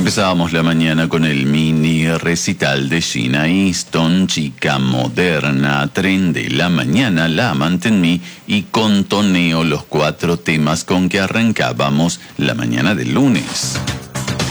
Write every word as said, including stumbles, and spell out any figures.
Empezábamos la mañana con el mini recital de Sheena Easton, Chica Moderna, Tren de la Mañana, La Amante en Mí y Contoneo, los cuatro temas con que arrancábamos la mañana del lunes.